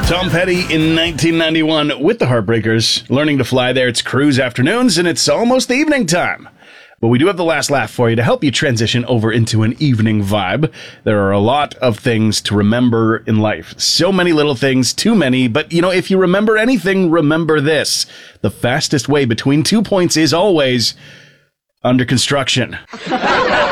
Tom Petty in 1991 with the Heartbreakers. Learning to fly there. It's cruise afternoons, and it's almost evening time. But we do have the last laugh for you to help you transition over into an evening vibe. There are a lot of things to remember in life. So many little things, too many. But, you know, if you remember anything, remember this. The fastest way between 2 points is always under construction.